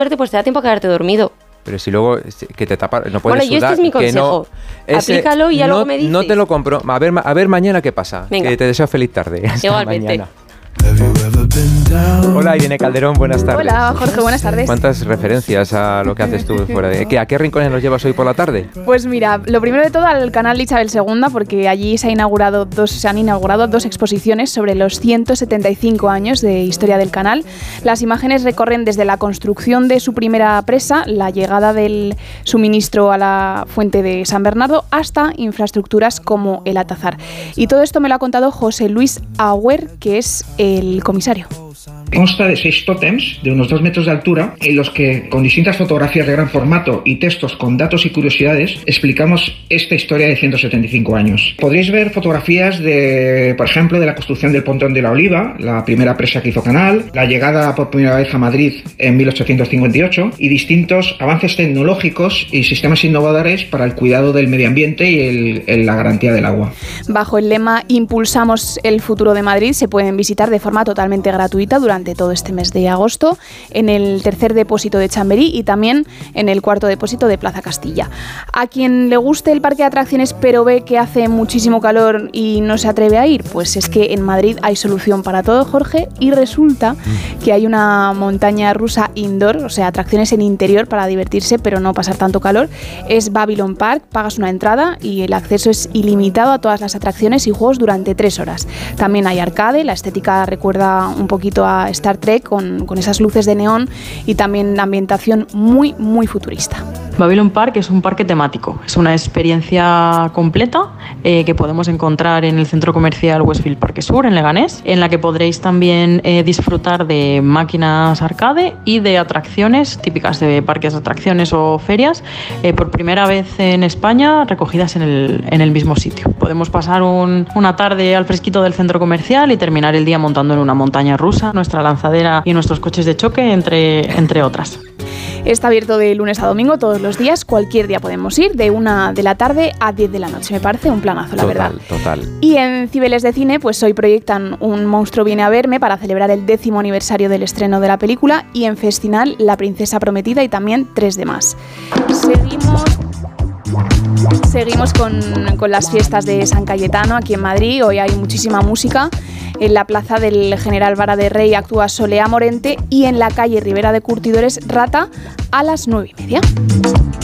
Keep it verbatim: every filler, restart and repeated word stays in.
pues te da tiempo a quedarte dormido. Pero si luego que te tapa, no puedes bueno, yo sudar. Este es mi consejo. Que no, ese, aplícalo y ya no, luego me dices. No te lo compro. A ver, a ver mañana qué pasa. Venga. Que te deseo feliz tarde. Hasta Igualmente. mañana. Hola, Irene Calderón, buenas tardes. Hola, Jorge, buenas tardes. ¿Cuántas referencias a lo que haces tú fuera de... ¿Qué, ¿A qué rincones nos llevas hoy por la tarde? Pues mira, lo primero de todo al canal de Isabel segunda, porque allí se, ha inaugurado dos, se han inaugurado dos exposiciones sobre los ciento setenta y cinco años de historia del canal. Las imágenes recorren desde la construcción de su primera presa, la llegada del suministro a la fuente de San Bernardo, hasta infraestructuras como el Atazar. Y todo esto me lo ha contado José Luis Agüer, que es el comisario. Consta de seis tótems de unos dos metros de altura en los que, con distintas fotografías de gran formato y textos con datos y curiosidades, explicamos esta historia de ciento setenta y cinco años. Podréis ver fotografías de, por ejemplo, de la construcción del Pontón de la Oliva, la primera presa que hizo Canal, la llegada por primera vez a Madrid en mil ochocientos cincuenta y ocho y distintos avances tecnológicos y sistemas innovadores para el cuidado del medio ambiente y el, el, la garantía del agua. Bajo el lema Impulsamos el futuro de Madrid se pueden visitar de forma totalmente gratuita durante todo este mes de agosto en el tercer depósito de Chamberí y también en el cuarto depósito de Plaza Castilla. A quien le guste el parque de atracciones pero ve que hace muchísimo calor y no se atreve a ir, pues es que en Madrid hay solución para todo, Jorge, y resulta que hay una montaña rusa indoor, o sea, atracciones en interior para divertirse pero no pasar tanto calor. Es Babylon Park, pagas una entrada y el acceso es ilimitado a todas las atracciones y juegos durante tres horas. También hay arcade, la estética recuerda un poquito a Star Trek con, con esas luces de neón y también la ambientación muy, muy futurista. Babylon Park es un parque temático, es una experiencia completa eh, que podemos encontrar en el centro comercial Westfield Parque Sur, en Leganés, en la que podréis también eh, disfrutar de máquinas arcade y de atracciones típicas de parques de atracciones o ferias, eh, por primera vez en España recogidas en el, en el mismo sitio. Podemos pasar un, una tarde al fresquito del centro comercial y terminar el día montando en una montaña rusa, nuestra lanzadera y nuestros coches de choque, entre, entre otras. Está abierto de lunes a domingo todos los días, cualquier día podemos ir, de una de la tarde a diez de la noche. Me parece un planazo, la total, verdad. Total. Y en Cibeles de Cine, pues hoy proyectan Un monstruo viene a verme para celebrar el décimo aniversario del estreno de la película y en Festinal La princesa prometida y también tres de más. Seguimos... Seguimos con, con las fiestas de San Cayetano aquí en Madrid. Hoy hay muchísima música. En la plaza del General Vara de Rey actúa Soleá Morente y en la calle Ribera de Curtidores Rata a las nueve y media.